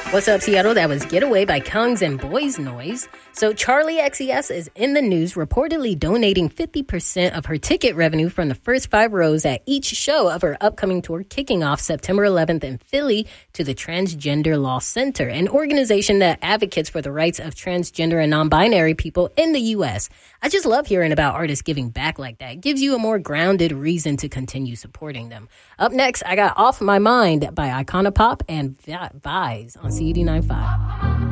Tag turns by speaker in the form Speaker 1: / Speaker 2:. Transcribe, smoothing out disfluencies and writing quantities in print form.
Speaker 1: What's up, Seattle? That was Getaway by Kongs and Boys Noise. So Charlie XCX is in the news, reportedly donating 50% of her ticket revenue from the first 5 rows at each show of her upcoming tour, kicking off September 11th in Philly to the Transgender Law Center, an organization that advocates for the rights of transgender and non-binary people in the U.S. I just love hearing about artists giving back like that. It gives you a more grounded reason to continue supporting them. Up next, I got Off My Mind by Icona Pop and Vise on C89.5.